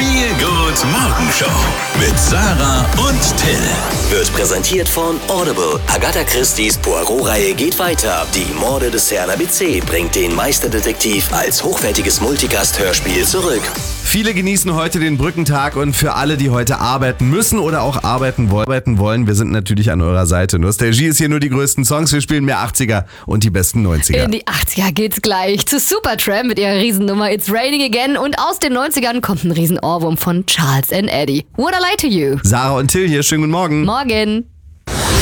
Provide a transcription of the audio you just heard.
Feelgood Morgenshow mit Sarah und Till. Wird präsentiert von Audible. Agatha Christie's Poirot-Reihe geht weiter. Die Morde des Herrn ABC bringt den Meisterdetektiv als hochwertiges Multicast-Hörspiel zurück. Viele genießen heute den Brückentag und für alle, die heute arbeiten müssen oder auch arbeiten wollen, wir sind natürlich an eurer Seite. Nostalgie ist hier nur die größten Songs, wir spielen mehr 80er und die besten 90er. In die 80er geht's gleich zu Supertramp mit ihrer Riesennummer It's Raining Again und aus den 90ern kommt ein Riesen-Ohrwurm von Charles and Eddie. Would I Lie to You? Sarah und Till hier, schönen guten Morgen. Morgen.